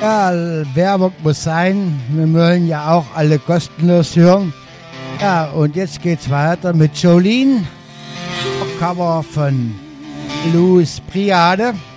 Ja, Werbung muss sein. Wir wollen ja auch alle kostenlos hören. Ja, und jetzt geht's weiter mit Jolene. Cover von Louis Priade.